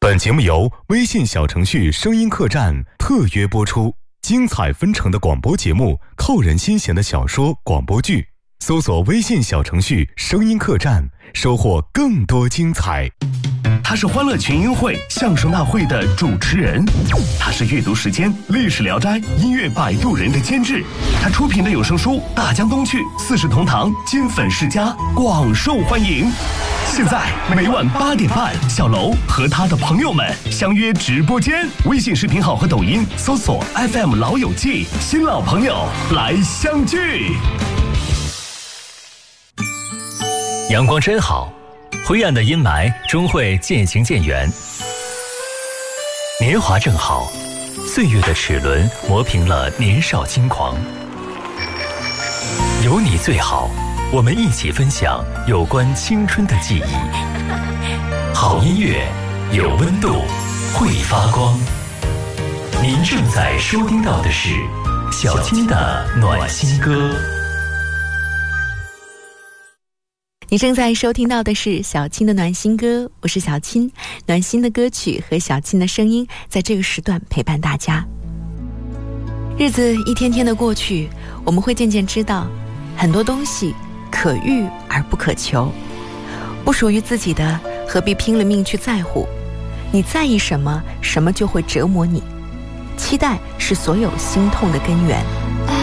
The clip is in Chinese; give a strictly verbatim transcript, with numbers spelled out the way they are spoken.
本节目由微信小程序声音客栈特约播出，精彩纷呈的广播节目，扣人心弦的小说广播剧，搜索微信小程序声音客栈，收获更多精彩。 他是欢乐群英会相声大会的主持人，他是阅读时间历史聊斋音乐摆渡人的监制，他出品的有声书大江东去四世同堂金粉世家广受欢迎。现在每晚八点半，小楼和他的朋友们相约直播间，微信视频号和抖音搜索 F M 老友记，新老朋友来相聚。 阳光真好，灰暗的阴霾终会渐行渐远。年华正好，岁月的齿轮磨平了年少轻狂。有你最好，我们一起分享有关青春的记忆。好音乐，有温度，会发光。您正在收听到的是小青的暖心歌。 你正在收听到的是小青的暖心歌，我是小青，暖心的歌曲和小青的声音在这个时段陪伴大家。日子一天天的过去，我们会渐渐知道，很多东西可遇而不可求，不属于自己的何必拼了命去在乎？你在意什么，什么就会折磨你。期待是所有心痛的根源。